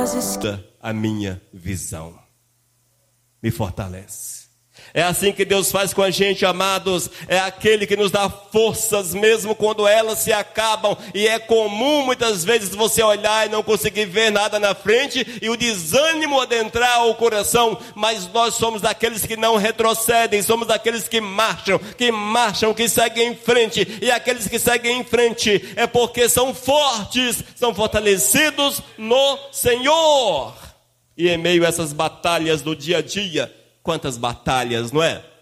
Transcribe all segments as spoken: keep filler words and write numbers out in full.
a minha visão. Me fortalece. É assim que Deus faz com a gente, amados. É aquele que nos dá forças mesmo quando elas se acabam. E é comum muitas vezes você olhar e não conseguir ver nada na frente e o desânimo adentrar o coração. Mas nós somos daqueles que não retrocedem. Somos daqueles que marcham, que marcham, que seguem em frente. E aqueles que seguem em frente é porque são fortes, são fortalecidos no Senhor. E em meio a essas batalhas do dia a dia, quantas batalhas, não é?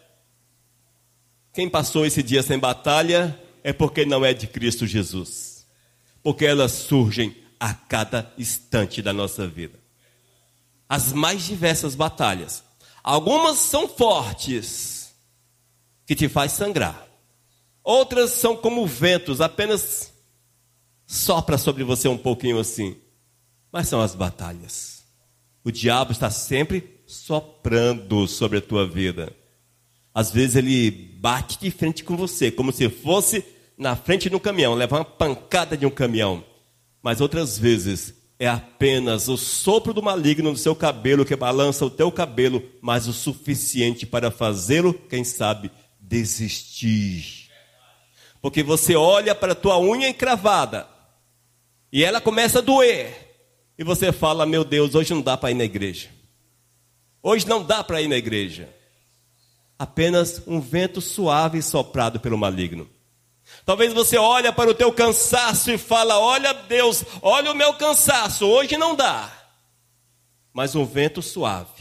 Quem passou esse dia sem batalha é porque não é de Cristo Jesus. Porque elas surgem a cada instante da nossa vida. As mais diversas batalhas. Algumas são fortes, que te faz sangrar. Outras são como ventos, apenas sopra sobre você um pouquinho assim. Mas são as batalhas. O diabo está sempre soprando sobre a tua vida. Às vezes ele bate de frente com você, como se fosse na frente de um caminhão, leva uma pancada de um caminhão. Mas outras vezes é apenas o sopro do maligno no seu cabelo que balança o teu cabelo, mas o suficiente para fazê-lo, quem sabe, desistir. Porque você olha para a tua unha encravada e ela começa a doer. E você fala, meu Deus, hoje não dá para ir na igreja. Hoje não dá para ir na igreja. Apenas um vento suave soprado pelo maligno. Talvez você olhe para o teu cansaço e fala, olha Deus, olha o meu cansaço, hoje não dá. Mas um vento suave.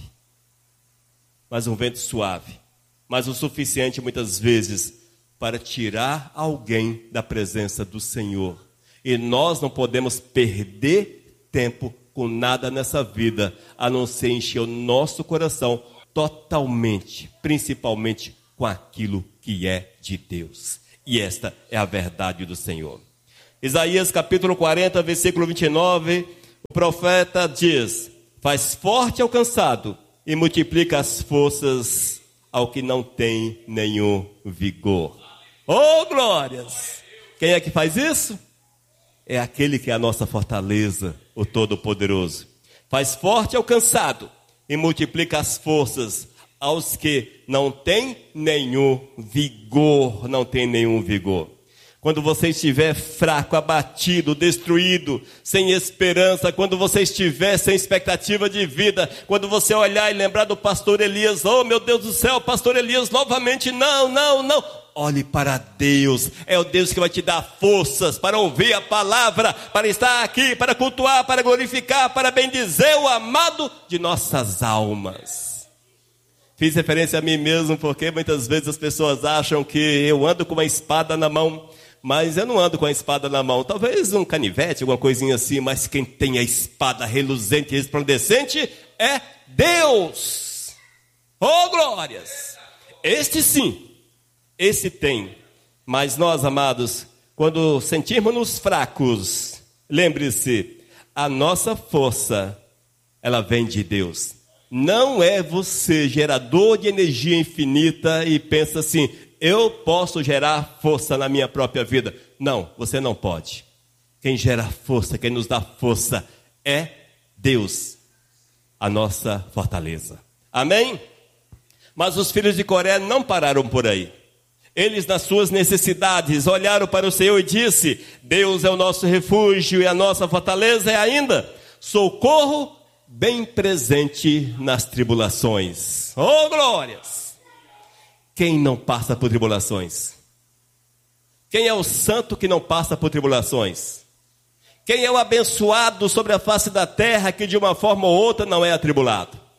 Mas um vento suave. Mas o suficiente muitas vezes para tirar alguém da presença do Senhor. E nós não podemos perder tempo com nada nessa vida, a não ser encher o nosso coração totalmente, principalmente com aquilo que é de Deus. E esta é a verdade do Senhor. Isaías capítulo quarenta, versículo vinte e nove, o profeta diz, faz forte ao cansado e multiplica as forças ao que não tem nenhum vigor. Oh, glórias! Quem é que faz isso? É aquele que é a nossa fortaleza, o Todo-Poderoso. Faz forte ao cansado e multiplica as forças aos que não têm nenhum vigor, não têm nenhum vigor. Quando você estiver fraco, abatido, destruído, sem esperança, quando você estiver sem expectativa de vida, quando você olhar e lembrar do pastor Elias, oh meu Deus do céu, pastor Elias novamente, não, não, não. Olhe para Deus, é o Deus que vai te dar forças para ouvir a palavra, para estar aqui, para cultuar, para glorificar, para bendizer o amado de nossas almas. Fiz referência a mim mesmo porque muitas vezes as pessoas acham que eu ando com uma espada na mão, mas eu não ando com a espada na mão, talvez um canivete, alguma coisinha assim, mas quem tem a espada reluzente e resplandecente é Deus. Oh glórias! Este sim. Esse tem, mas nós, amados, quando sentirmos-nos fracos, lembre-se, a nossa força, ela vem de Deus. Não é você gerador de energia infinita e pensa assim, eu posso gerar força na minha própria vida. Não, você não pode. Quem gera força, quem nos dá força é Deus, a nossa fortaleza. Amém? Mas os filhos de Coré não pararam por aí. Eles, nas suas necessidades, olharam para o Senhor e disse, Deus é o nosso refúgio e a nossa fortaleza é ainda socorro bem presente nas tribulações. Oh, glórias! Quem não passa por tribulações? Quem é o santo que não passa por tribulações? Quem é o abençoado sobre a face da terra que de uma forma ou outra não é atribulado?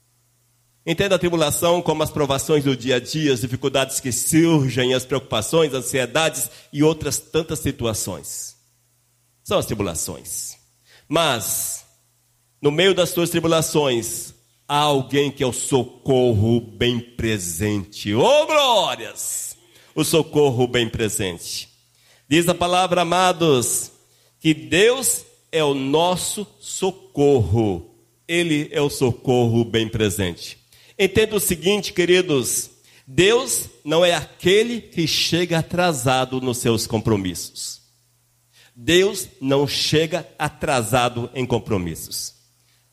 Entenda a tribulação como as provações do dia a dia, as dificuldades que surgem, as preocupações, as ansiedades e outras tantas situações. São as tribulações. Mas, no meio das suas tribulações, há alguém que é o socorro bem presente. Oh, glórias! O socorro bem presente. Diz a palavra, amados, que Deus é o nosso socorro. Ele é o socorro bem presente. Entenda o seguinte, queridos, Deus não é aquele que chega atrasado nos seus compromissos. Deus não chega atrasado em compromissos.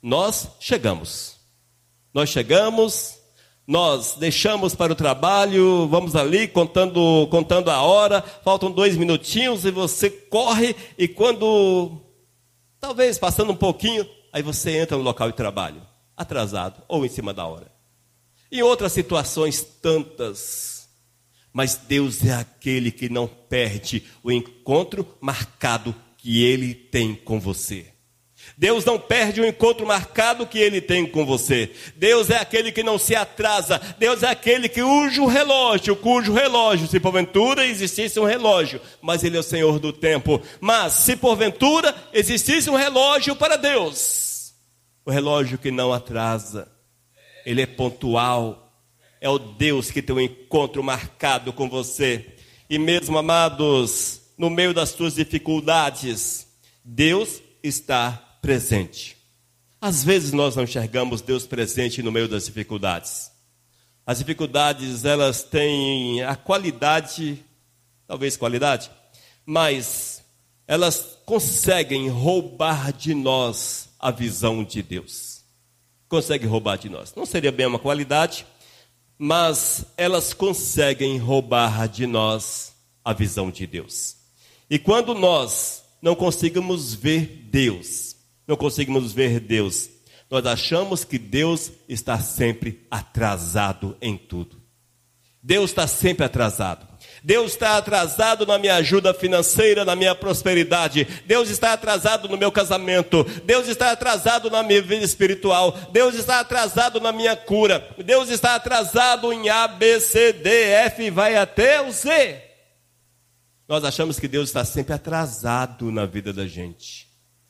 nós chegamos. Nós chegamos, nós deixamos para o trabalho, vamos ali contando, contando a hora, faltam dois minutinhos e você corre e quando, talvez passando um pouquinho, aí você entra no local de trabalho, atrasado ou em cima da hora. Em outras situações tantas, mas Deus é aquele que não perde o encontro marcado que Ele tem com você. Deus não perde o encontro marcado que Ele tem com você. Deus é aquele que não se atrasa. Deus é aquele que cujo relógio, cujo relógio, se porventura existisse um relógio, mas Ele é o Senhor do tempo. Mas se porventura existisse um relógio para Deus, o relógio que não atrasa, Ele é pontual. É o Deus que tem um encontro marcado com você. E mesmo, amados, no meio das suas dificuldades, Deus está presente. Às vezes nós não enxergamos Deus presente no meio das dificuldades. As dificuldades, elas têm a qualidade, talvez qualidade, mas elas conseguem roubar de nós a visão de Deus. Conseguem roubar de nós. Não seria bem uma qualidade, mas elas conseguem roubar de nós a visão de Deus. E quando nós não conseguimos ver Deus, não conseguimos ver Deus, nós achamos que Deus está sempre atrasado em tudo. Deus está sempre atrasado. Deus está atrasado na minha ajuda financeira, na minha prosperidade. Deus está atrasado no meu casamento. Deus está atrasado na minha vida espiritual. Deus está atrasado na minha cura. Deus está atrasado em A, B, C, D, F, vai até o Z. Nós achamos que Deus está sempre atrasado na vida da gente.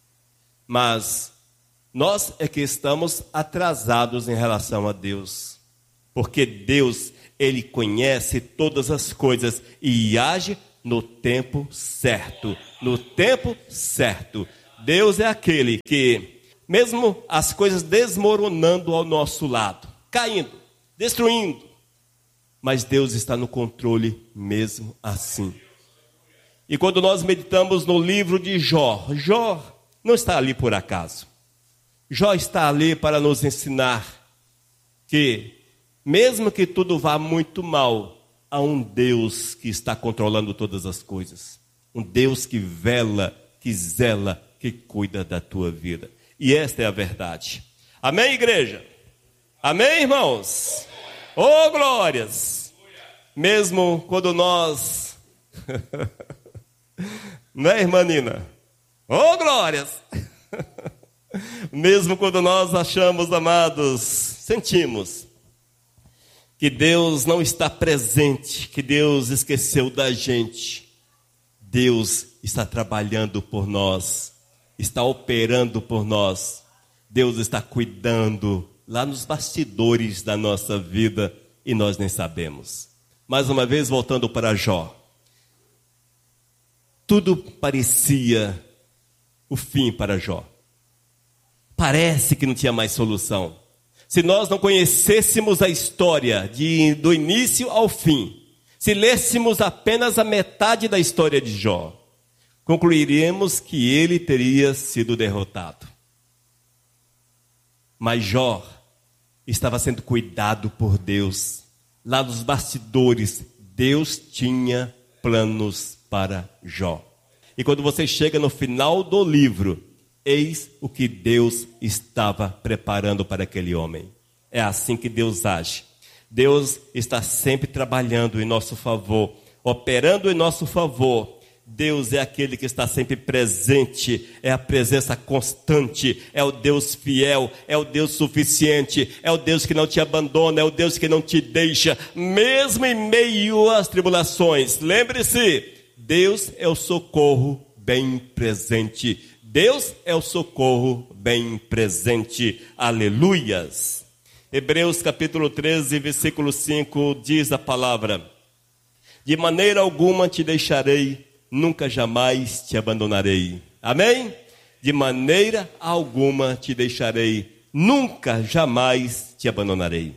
Mas nós é que estamos atrasados em relação a Deus. Porque Deus, Ele conhece todas as coisas e age no tempo certo. No tempo certo. Deus é aquele que, mesmo as coisas desmoronando ao nosso lado, caindo, destruindo, mas Deus está no controle mesmo assim. E quando nós meditamos no livro de Jó, Jó não está ali por acaso. Jó está ali para nos ensinar que, mesmo que tudo vá muito mal, há um Deus que está controlando todas as coisas. Um Deus que vela, que zela, que cuida da tua vida. E esta é a verdade. Amém, igreja? Amém, irmãos? Ô, oh, glórias! Mesmo quando nós... Não é, irmã Nina? Ô, oh, glórias! Mesmo quando nós achamos, amados, sentimos que Deus não está presente, que Deus esqueceu da gente, Deus está trabalhando por nós, está operando por nós, Deus está cuidando lá nos bastidores da nossa vida e nós nem sabemos. Mais uma vez, voltando para Jó. Tudo parecia o fim para Jó. Parece que não tinha mais solução. Se nós não conhecêssemos a história de, do início ao fim, se lêssemos apenas a metade da história de Jó, concluiríamos que ele teria sido derrotado. Mas Jó estava sendo cuidado por Deus. Lá nos bastidores, Deus tinha planos para Jó. E quando você chega no final do livro, eis o que Deus estava preparando para aquele homem. É assim que Deus age. Deus está sempre trabalhando em nosso favor, operando em nosso favor. Deus é aquele que está sempre presente, é a presença constante, é o Deus fiel, é o Deus suficiente, é o Deus que não te abandona, é o Deus que não te deixa, mesmo em meio às tribulações. Lembre-se, Deus é o socorro bem presente. Deus é o socorro bem presente. Aleluias. Hebreus capítulo treze, versículo cinco, diz a palavra: de maneira alguma te deixarei, nunca jamais te abandonarei. Amém? De maneira alguma te deixarei, nunca jamais te abandonarei.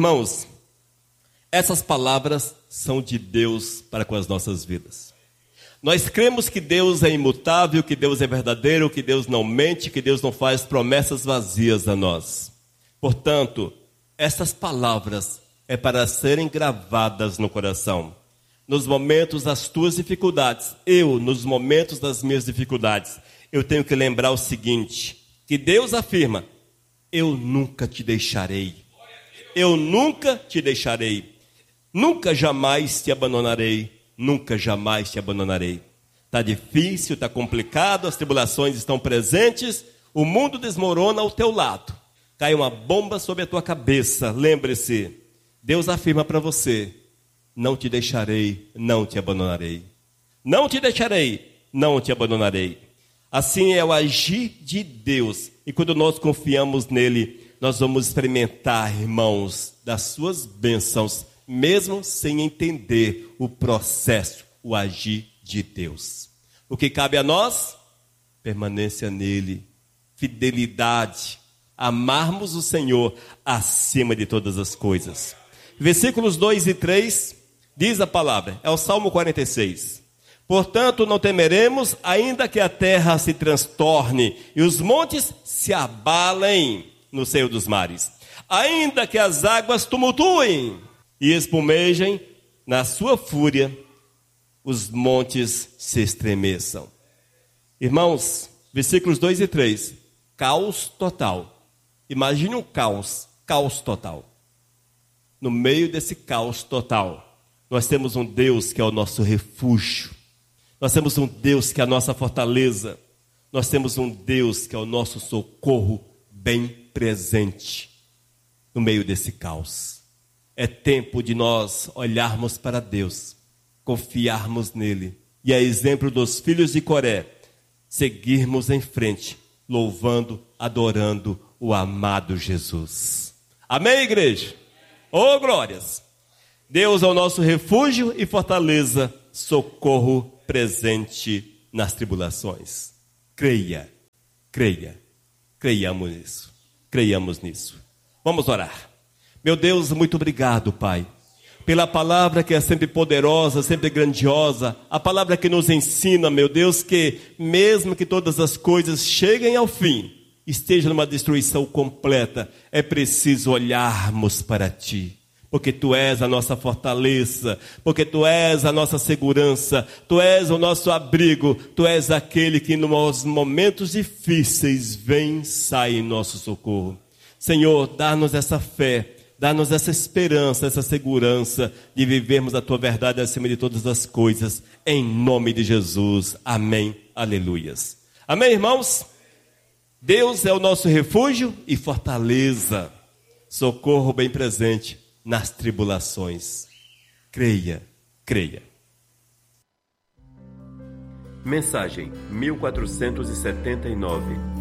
Irmãos, essas palavras são de Deus para com as nossas vidas. Nós cremos que Deus é imutável, que Deus é verdadeiro, que Deus não mente, que Deus não faz promessas vazias a nós. Portanto, essas palavras é para serem gravadas no coração. Nos momentos das tuas dificuldades, eu, nos momentos das minhas dificuldades, eu tenho que lembrar o seguinte, que Deus afirma, eu nunca te deixarei. Eu nunca te deixarei. Nunca jamais te abandonarei. Nunca jamais te abandonarei. Está difícil, está complicado, as tribulações estão presentes, o mundo desmorona ao teu lado. Cai uma bomba sobre a tua cabeça. Lembre-se, Deus afirma para você, não te deixarei, não te abandonarei. Não te deixarei, não te abandonarei. Assim é o agir de Deus. E quando nós confiamos nele, nós vamos experimentar, irmãos, das suas bênçãos, mesmo sem entender o processo, o agir de Deus. O que cabe a nós? Permanência nele, fidelidade, amarmos o Senhor acima de todas as coisas. Versículos dois e três, diz a palavra, é o Salmo quarenta e seis. Portanto, não temeremos, ainda que a terra se transtorne e os montes se abalem no seio dos mares. Ainda que as águas tumultuem e espumejem, na sua fúria, os montes se estremeçam. Irmãos, versículos dois e três, caos total. Imagine um caos, caos total. No meio desse caos total, nós temos um Deus que é o nosso refúgio. Nós temos um Deus que é a nossa fortaleza. Nós temos um Deus que é o nosso socorro bem presente no meio desse caos. É tempo de nós olharmos para Deus, confiarmos nele. E a exemplo dos filhos de Coré, seguirmos em frente, louvando, adorando o amado Jesus. Amém, igreja? Oh, glórias! Deus é o nosso refúgio e fortaleza, socorro presente nas tribulações. Creia, creia, creiamos nisso, creiamos nisso. Vamos orar. Meu Deus, muito obrigado, Pai, pela palavra que é sempre poderosa, sempre grandiosa, a palavra que nos ensina, meu Deus, que mesmo que todas as coisas cheguem ao fim, esteja numa destruição completa, é preciso olharmos para Ti. Porque Tu és a nossa fortaleza, porque Tu és a nossa segurança, Tu és o nosso abrigo, Tu és aquele que nos momentos difíceis vem, sai em nosso socorro. Senhor, dá-nos essa fé, dá-nos essa esperança, essa segurança de vivermos a Tua verdade acima de todas as coisas, em nome de Jesus. Amém, aleluias. Amém, irmãos? Deus é o nosso refúgio e fortaleza, socorro bem presente nas tribulações. Creia, creia. Mensagem mil quatrocentos e setenta e nove.